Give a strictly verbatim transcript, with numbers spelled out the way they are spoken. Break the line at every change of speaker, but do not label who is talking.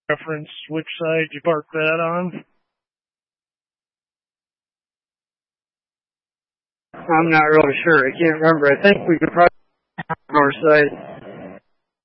reference which side you park that on?
I'm not really sure. I can't remember. I think we could probably on our side.